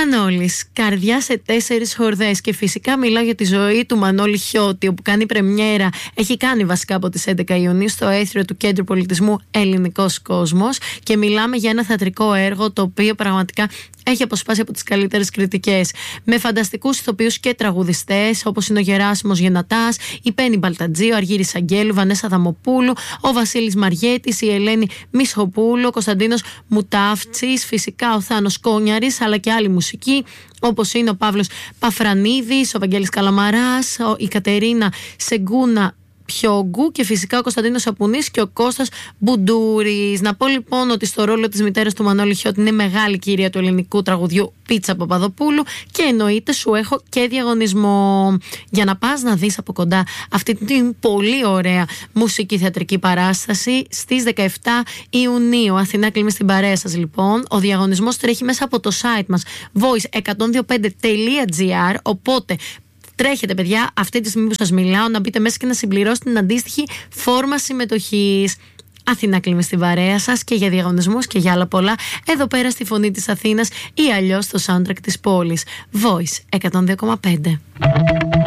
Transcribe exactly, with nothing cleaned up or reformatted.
Μανώλης, καρδιά σε τέσσερις χορδές. Και φυσικά μιλάω για τη ζωή του Μανώλη Χιώτη, όπου κάνει πρεμιέρα, έχει κάνει βασικά από τις έντεκα Ιουνίου στο Έθριο του Κέντρου Πολιτισμού Ελληνικός Κόσμος. Και μιλάμε για ένα θεατρικό έργο το οποίο πραγματικά έχει αποσπάσει από τις καλύτερες κριτικές. Με φανταστικούς ηθοποιούς και τραγουδιστές όπως είναι ο Γεράσιμος Γεννατάς, η Πέννη Μπαλτατζή, ο Αργύρης Αγγέλου, Βανέσα Δαμοπούλου, ο Βασίλης Μαριέτης, η Ελένη Μισχοπούλου, ο Κωνσταντίνος Μουτάφτσης, φυσικά ο Θάνος Κόνιαρης, αλλά και άλλοι μουσικοί όπως είναι ο Παύλος Παφρανίδης, ο Βαγγέλης Καλαμαράς, η Κατερίνα Σεγκούνα Πιόγκου και φυσικά ο Κωνσταντίνος Σαπουνής και ο Κώστας Μπουντούρης. Να πω λοιπόν ότι στο ρόλο της μητέρας του Μανώλη Χιώτη είναι μεγάλη κυρία του ελληνικού τραγουδιού Πίτσα Παπαδοπούλου και εννοείται σου έχω και διαγωνισμό για να πας να δεις από κοντά αυτή την πολύ ωραία μουσική θεατρική παράσταση στις δεκαεφτά Ιουνίου. Αθηνά κλείνει στην παρέα σας λοιπόν. Ο διαγωνισμός τρέχει μέσα από το site μας voice εκατόν δύο πέντε τελεία gr, οπότε τρέχετε παιδιά αυτή τη στιγμή που σας μιλάω να μπείτε μέσα και να συμπληρώσετε την αντίστοιχη φόρμα συμμετοχής. Αθηνά κλείνει στην παρέα σας και για διαγωνισμούς και για άλλα πολλά εδώ πέρα στη Φωνή της Αθήνας ή αλλιώς στο soundtrack της πόλης. Voice εκατόν δύο κόμμα πέντε.